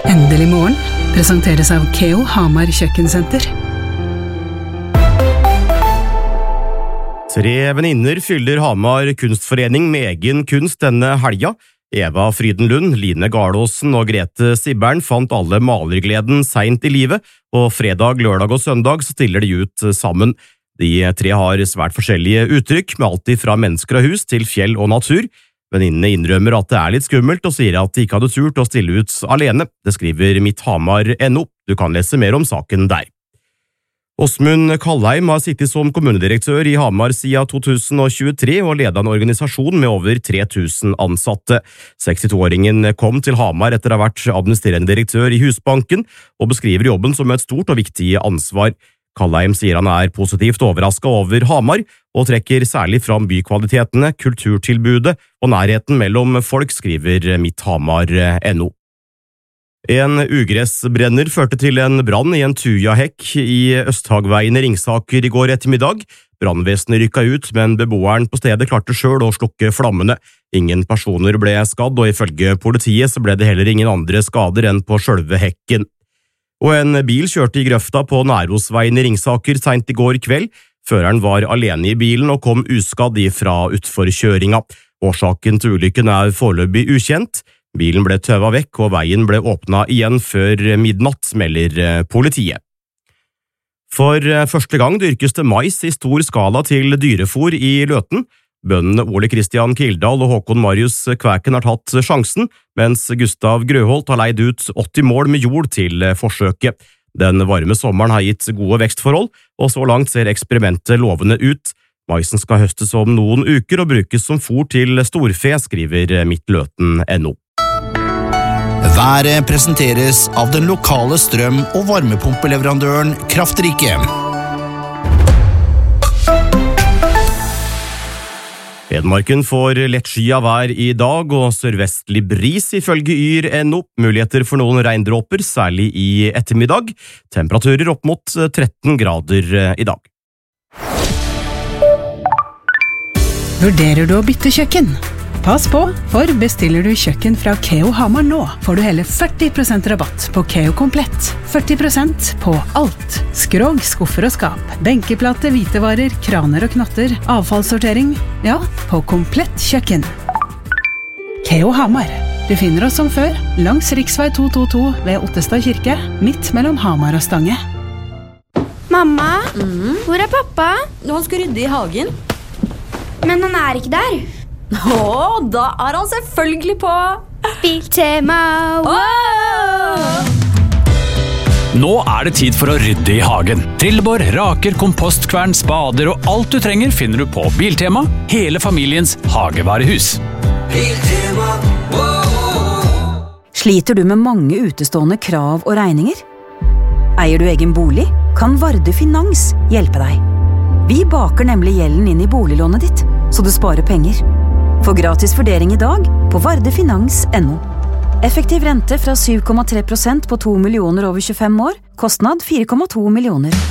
Endelig morgen presenteres av Keo Hamar Kjøkkensenter. 3 venninner fyller Hamar kunstforening med egen kunst denne helga. Eva Frydenlund, Line Garlåsen og Grete Sibbern fant alle malergleden sent i livet, og fredag, lørdag og søndag så stiller de ut sammen. De 3 har svært forskjellige uttrykk, med alt fra mennesker og hus til fjell og natur. Venninnene innrømmer at det litt skummelt og sier at de ikke hadde turt å stille ut alene. Det skriver mitthamar.no. Du kan lese mer om saken der. Åsmund Kallheim har sittet som kommunedirektør i Hamar siden 2023 og ledet en organisasjon med over 3000 ansatte. 62-åringen kom til Hamar etter å ha vært administrerende direktør i Husbanken og beskriver jobben som et stort og viktig ansvar. Kallheim sier han positivt overrasket over Hamar, og trekker særlig fram bykvalitetene, kulturtilbudet og nærheten mellom folk, skriver mitthamar.no. En ugressbrenner førte til en brann i en tujahekk i Østhagveien i Ringsaker i går ettermiddag. Brannvesenet rykket ut, men beboeren på stedet klarte selv å slukke flammene. Ingen personer ble skadd, og ifølge politiet så ble det heller ingen andre skader enn på selve hekken. Og en bil kjørte i grøfta på Nærosveien i Ringsaker sent i går kveld. Føreren var alene i bilen og kom uskadd fra utforkjøringa. Årsaken til ulykken foreløpig ukjent. Bilen ble tøvet vekk, og veien ble åpnet igjen før midnatt, melder politiet. For første gang dyrkes det mais i stor skala til dyrefôr i Løten. Bøndene Ole Kristian Kildahl og Håkon Marius Kvæken har tatt sjansen, mens Gustav Grøholt har leid ut 80 mål med jord til forsøket. Den varme sommeren har gitt gode vekstforhold, og så langt ser eksperimentet lovende ut. Maisen skal høstes om noen uker og brukes som fôr til storfe, skriver mittløten.no. Været presenteres av den lokale strøm- og varmepumpeleverandøren Kraftrike. Hedmarken får lettskyet vær i dag og sørvestlig bris ifølge yr.no. Muligheter for noen regndråper, særlig i ettermiddag. Temperaturer opp mot 13 grader i dag. Vurderer du å bytte kjøkken? Pass på, for bestiller du kjøkken fra Keo Hamar nå, får du hele 40% rabatt på Keo Komplett. 40% på alt. Skrog, skuffer og skap, benkeplate, hvitevarer, kraner og knotter, avfallssortering, ja, på komplett kjøkken. Keo Hamar. Du finner oss som før, langs riksvei 222 ved Ottestad kirke, midt mellom Hamar og Stange. Mamma, hvor pappa? Han skal rydde i hagen. Men han ikke der. Da han selvfølgelig på Biltema. Wow! Nå det tid for å rydde i hagen. Trillebår, raker, kompostkvern, spader og alt du trenger finner du på Biltema, hele familiens hagevarehus. Biltema. Sliter du med mange utestående krav og regninger? Eier du egen bolig? Kan Varde Finans hjelpe deg? Vi baker nemlig gjelden inn i boliglånet ditt, så du sparer penger. Få gratis vurdering i dag på vardefinans.no. Effektiv rente fra 7,3% på 2 millioner over 25 år. Kostnad 4,2 millioner.